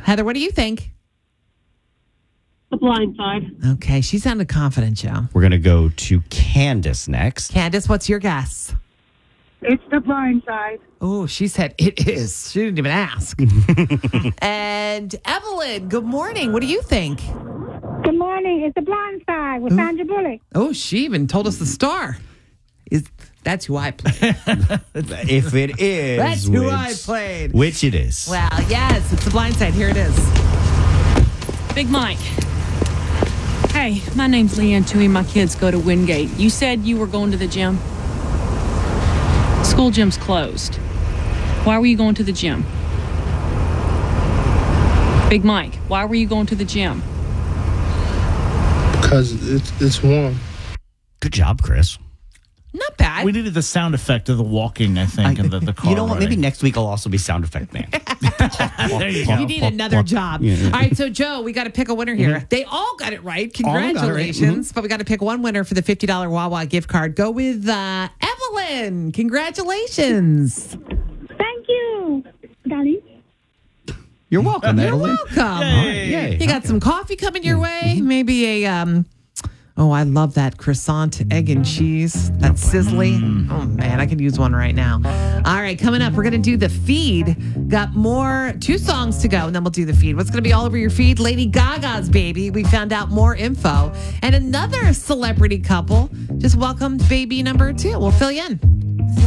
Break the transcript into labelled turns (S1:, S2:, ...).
S1: Heather, what do you think?
S2: The Blind Side.
S1: Okay, she sounded confident, Joe.
S3: We're going to go to Candace next.
S1: Candace, what's your guess?
S4: It's The Blind Side.
S1: Oh, she said it is. She didn't even ask. And Evelyn, good morning. What do you think?
S4: Good morning. It's The Blind Side with Sandra Bullock.
S1: Oh, she even told us the star. That's who I played.
S3: If it is.
S1: That's who I played.
S3: Which it is.
S1: Well, yes, it's The Blind Side. Here it is.
S5: Big Mike. Hey, my name's Leanne Tui. My kids go to Wingate. You said you were going to the gym? School gym's closed. Why were you going to the gym? Big Mike, why were you going to the gym?
S6: Because it's warm.
S3: Good job, Chris.
S1: Not bad.
S7: We needed the sound effect of the walking, I think, and the car.
S3: You know what? Maybe
S7: running.
S3: next week I'll also be sound effect man.
S7: There you go.
S1: You need another job.
S3: Yeah.
S1: All right, so Joe, we got to pick a winner here. They all got it right.
S3: All got it right.
S1: Congratulations. But we got to pick one winner for the $50 Wawa gift card. Go with Evelyn. Congratulations.
S4: Thank you, darling.
S3: You're welcome,
S1: You're
S3: Evelyn.
S1: welcome.
S3: Yay.
S1: You got some coffee coming your way. Maybe a oh, I love that croissant, egg and cheese. That's sizzly. Oh man, I could use one right now. All right, coming up, we're gonna do the feed. Got two songs to go, and then we'll do the feed. What's gonna be all over your feed? Lady Gaga's baby. We found out more info. And another celebrity couple just welcomed baby number 2. We'll fill you in.